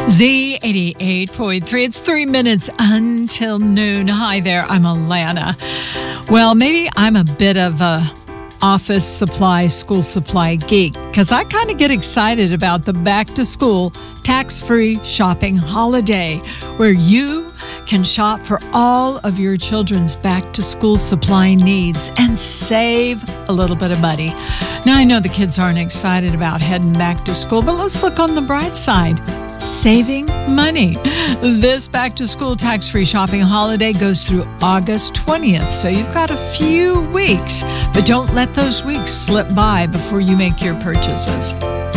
Z88.3. It's 3 minutes until noon. Hi there, I'm Alana. Well, maybe I'm a bit of a office supply, school supply geek because I kind of get excited about the back to school tax-free shopping holiday where you can shop for all of your children's back to school supply needs and save a little bit of money. Now, I know the kids aren't excited about heading back to school, but let's look on the bright side. Saving money. This back to school tax-free shopping holiday goes through August 20th, so you've got a few weeks, but don't let those weeks slip by before you make your purchases.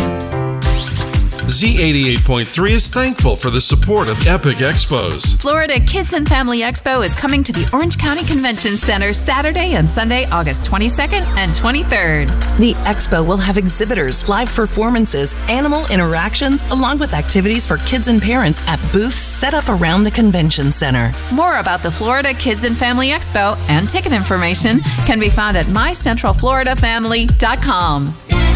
Z88.3 is thankful for the support of Epic Expos. Florida Kids and Family Expo is coming to the Orange County Convention Center Saturday and Sunday, August 22nd and 23rd. The expo will have exhibitors, live performances, animal interactions, along with activities for kids and parents at booths set up around the convention center. More about the Florida Kids and Family Expo and ticket information can be found at mycentralfloridafamily.com.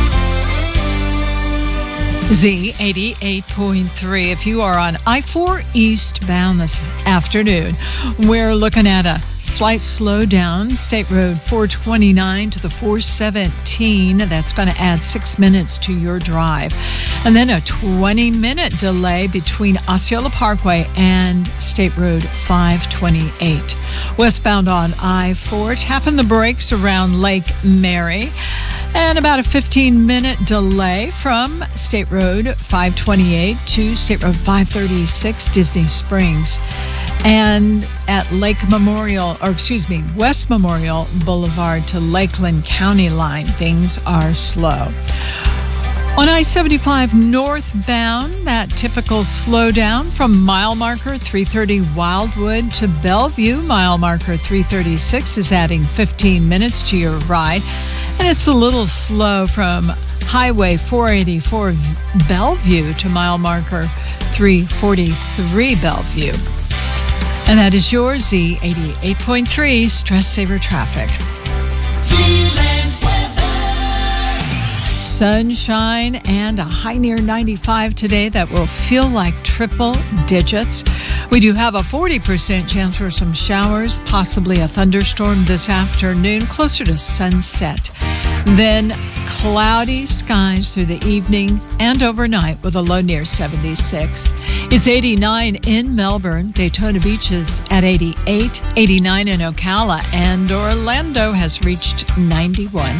Z88.3. If you are on I-4 eastbound this afternoon, we're looking at a slight slowdown. State Road 429 to the 417. That's going to add 6 minutes to your drive. And then a 20-minute delay between Osceola Parkway and State Road 528. Westbound on I-4, tapping the brakes around Lake Mary. And about a 15-minute delay from State Road 528 to State Road 536, Disney Springs. And at West Memorial Boulevard to Lakeland County line, things are slow. On I-75 northbound, that typical slowdown from mile marker 330 Wildwood to Bellevue. Mile marker 336 is adding 15 minutes to your ride. And it's a little slow from Highway 484 Bellevue to mile marker 343 Bellevue. And that is your Z88.3 Stress Saver Traffic. Sunshine and a high near 95 today that will feel like triple digits. We do have a 40% chance for some showers, possibly a thunderstorm this afternoon, closer to sunset. Then cloudy skies through the evening and overnight with a low near 76. It's 89 in Melbourne. Daytona Beach is at 88, 89 in Ocala, and Orlando has reached 91.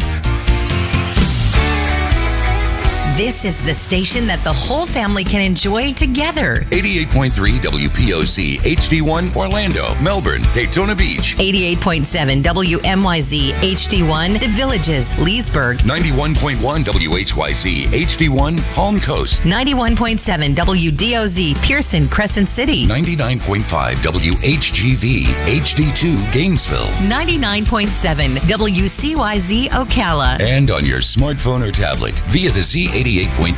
This is the station that the whole family can enjoy together. 88.3 WPOC HD1 Orlando, Melbourne, Daytona Beach. 88.7 WMYZ HD1 The Villages, Leesburg. 91.1 WHYZ HD1 Palm Coast. 91.7 WDOZ Pearson, Crescent City. 99.5 WHGV HD2 Gainesville. 99.7 WCYZ Ocala. And on your smartphone or tablet via the Z88.3